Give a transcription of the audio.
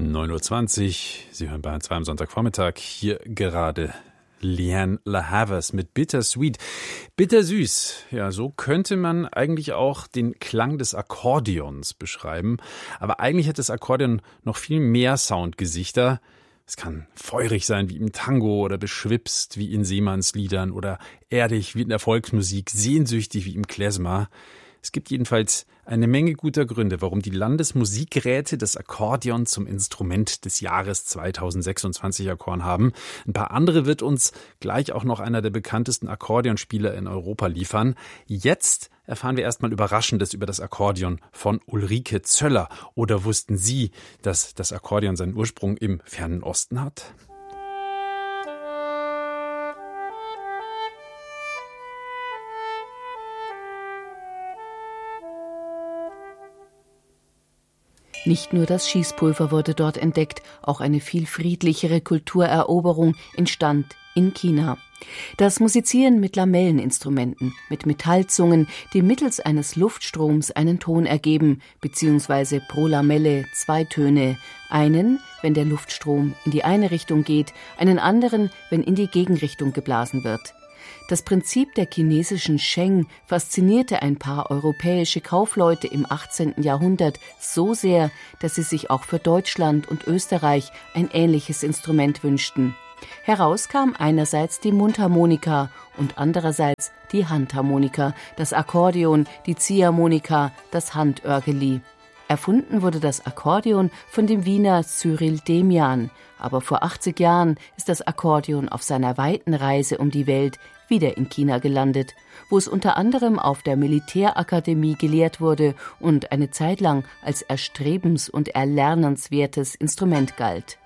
9:20 Uhr, Sie hören Bayern 2 am Sonntagvormittag. Hier gerade Lianne La Havas mit Bittersweet. Bittersüß, ja, so könnte man eigentlich auch den Klang des Akkordeons beschreiben. Aber eigentlich hat das Akkordeon noch viel mehr Soundgesichter. Es kann feurig sein wie im Tango oder beschwipst wie in Seemannsliedern oder erdig wie in der Volksmusik, sehnsüchtig wie im Klezmer. Es gibt jedenfalls eine Menge guter Gründe, warum die Landesmusikräte das Akkordeon zum Instrument des Jahres 2026 erkoren haben. Ein paar andere wird uns gleich auch noch einer der bekanntesten Akkordeonspieler in Europa liefern. Jetzt erfahren wir erstmal Überraschendes über das Akkordeon von Ulrike Zöller. Oder wussten Sie, dass das Akkordeon seinen Ursprung im fernen Osten hat? Nicht nur das Schießpulver wurde dort entdeckt, auch eine viel friedlichere Kultureroberung entstand in China. Das Musizieren mit Lamelleninstrumenten, mit Metallzungen, die mittels eines Luftstroms einen Ton ergeben, beziehungsweise pro Lamelle 2 Töne. Einen, wenn der Luftstrom in die eine Richtung geht, einen anderen, wenn in die Gegenrichtung geblasen wird. Das Prinzip der chinesischen Sheng faszinierte ein paar europäische Kaufleute im 18. Jahrhundert so sehr, dass sie sich auch für Deutschland und Österreich ein ähnliches Instrument wünschten. Heraus kam einerseits die Mundharmonika und andererseits die Handharmonika, das Akkordeon, die Ziehharmonika, das Handörgeli. Erfunden wurde das Akkordeon von dem Wiener Cyril Demian. Aber vor 80 Jahren ist das Akkordeon auf seiner weiten Reise um die Welt wieder in China gelandet, wo es unter anderem auf der Militärakademie gelehrt wurde und eine Zeit lang als erstrebens- und erlernenswertes Instrument galt.